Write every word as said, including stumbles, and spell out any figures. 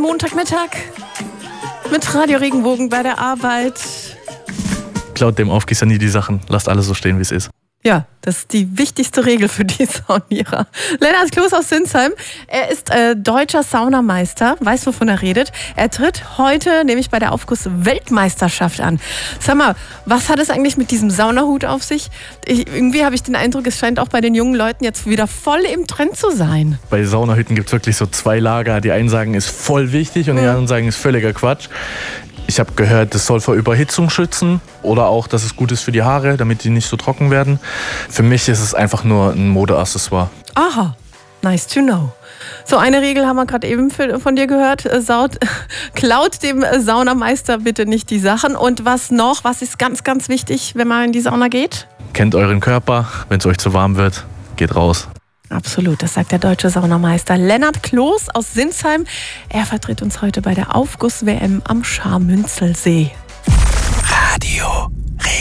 Montagmittag mit Radio Regenbogen bei der Arbeit. Klaut dem Aufgießer nie die Sachen. Lasst alles so stehen, wie es ist. Ja, das ist die wichtigste Regel für die Saunierer. Lennart Kloß aus Sinsheim, er ist äh, deutscher Saunameister, weiß, wovon er redet. Er tritt heute nämlich bei der Aufguss-Weltmeisterschaft an. Sag mal, was hat es eigentlich mit diesem Saunahut auf sich? Ich, irgendwie habe ich den Eindruck, es scheint auch bei den jungen Leuten jetzt wieder voll im Trend zu sein. Bei Saunahüten gibt es wirklich so zwei Lager. Die einen sagen, ist voll wichtig und die anderen sagen, ist völliger Quatsch. Ich habe gehört, das soll vor Überhitzung schützen oder auch, dass es gut ist für die Haare, damit die nicht so trocken werden. Für mich ist es einfach nur ein Modeaccessoire. Aha, nice to know. So, eine Regel haben wir gerade eben von dir gehört. Saut, klaut dem Saunameister bitte nicht die Sachen. Und was noch? Was ist ganz, ganz wichtig, wenn man in die Sauna geht? Kennt euren Körper. Wenn es euch zu warm wird, geht raus. Absolut, das sagt der deutsche Saunameister Lennart Kloß aus Sinsheim. Er vertritt uns heute bei der Aufguss-W M am Scharmünzelsee.